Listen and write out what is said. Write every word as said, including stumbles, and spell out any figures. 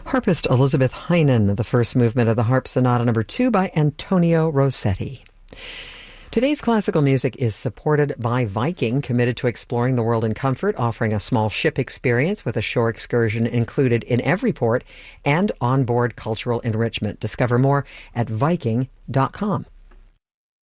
Harpist Elizabeth Heinen, the first movement of the Harp Sonata number two by Antonio Rossetti. Today's classical music is supported by Viking, committed to exploring the world in comfort, offering a small ship experience with a shore excursion included in every port and onboard cultural enrichment. Discover more at Viking dot com.